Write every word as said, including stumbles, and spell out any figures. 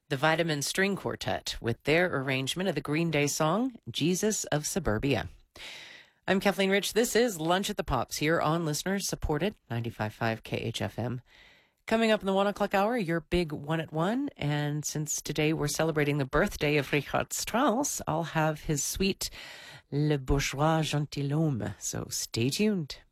The Vitamin String Quartet with their arrangement of the Green Day song, Jesus of Suburbia. I'm Kathleen Rich. This is Lunch at the Pops here on listener-supported ninety-five point five K H F M. Coming up in the one o'clock hour, your big one at one. And since today we're celebrating the birthday of Richard Strauss, I'll have his suite Le Bourgeois Gentilhomme. So stay tuned.